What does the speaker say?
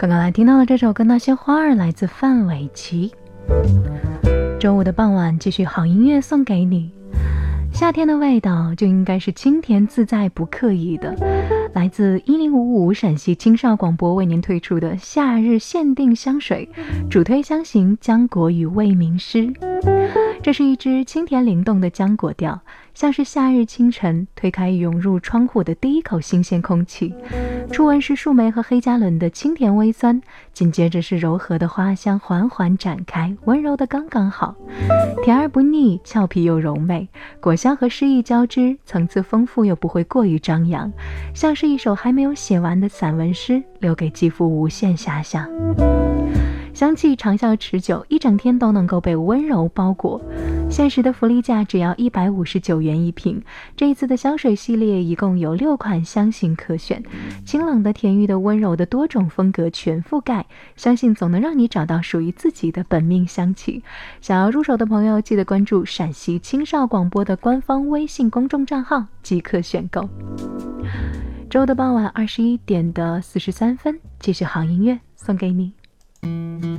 刚刚来听到的这首歌《那些花儿》来自范玮琪。周五的傍晚，继续好音乐送给你。夏天的味道就应该是清甜自在不刻意的，来自1055陕西青少广播为您推出的夏日限定香水，主推香型浆果与味名诗。这是一支清甜灵动的浆果调，像是夏日清晨推开涌入窗户的第一口新鲜空气。初闻是树莓和黑加仑的清甜微酸，紧接着是柔和的花香缓缓展开，温柔的刚刚好，甜而不腻，俏皮又柔美，果香和诗意交织，层次丰富又不会过于张扬，像是一首还没有写完的散文诗，留给肌肤无限遐想。香气长效持久，一整天都能够被温柔包裹。限时的福利价只要159元一瓶。这一次的香水系列一共有6款香型可选，清冷的、甜郁的、温柔的多种风格全覆盖，相信总能让你找到属于自己的本命香气。想要入手的朋友，记得关注陕西青少广播的官方微信公众账号即可选购。周的傍晚21点的43分，继续好音乐送给你。